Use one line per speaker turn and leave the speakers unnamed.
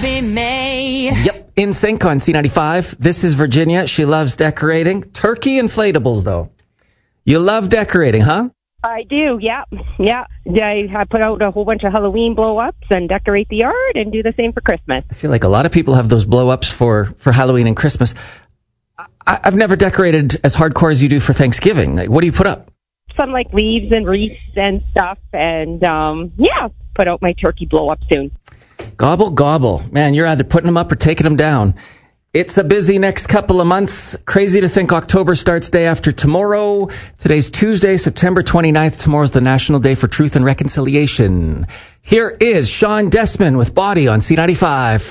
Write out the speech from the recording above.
in May.
Yep, in sync on C95. This is Virginia. She loves decorating. Turkey inflatables, though. You love decorating, huh?
I do, yeah. I put out a whole bunch of Halloween blow-ups and decorate the yard and do the same for Christmas.
I feel like a lot of people have those blow-ups for Halloween and Christmas. I've never decorated as hardcore as you do for Thanksgiving. Like, what do you put up?
Some like leaves and wreaths and stuff, and put out my turkey blow-up soon.
Gobble, gobble. Man, you're either putting them up or taking them down. It's a busy next couple of months. Crazy to think October starts day after tomorrow. Today's Tuesday, September 29th. Tomorrow's the National Day for Truth and Reconciliation. Here is Sean Desmond with Body on C95.